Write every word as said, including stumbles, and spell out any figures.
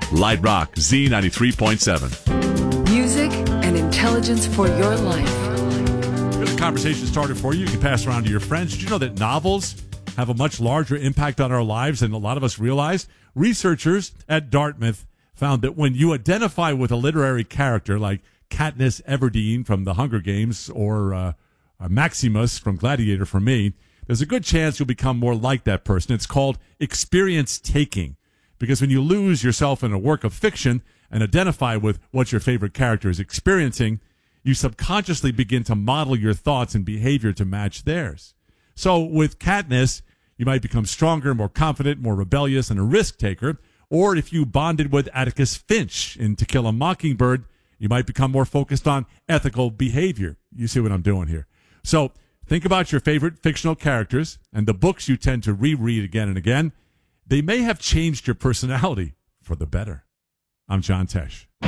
Light Rock Z ninety-three point seven. Music and intelligence for your life. Here's a conversation started for you. You can pass around to your friends. Did you know that novels have a much larger impact on our lives than a lot of us realize? Researchers at Dartmouth found that when you identify with a literary character like Katniss Everdeen from The Hunger Games or uh, uh, Maximus from Gladiator for me, there's a good chance you'll become more like that person. It's called experience taking, because when you lose yourself in a work of fiction and identify with what your favorite character is experiencing, you subconsciously begin to model your thoughts and behavior to match theirs. So with Katniss, you might become stronger, more confident, more rebellious, and a risk taker. Or if you bonded with Atticus Finch in To Kill a Mockingbird, you might become more focused on ethical behavior. You see what I'm doing here. So think about your favorite fictional characters and the books you tend to reread again and again. They may have changed your personality for the better. I'm John Tesh.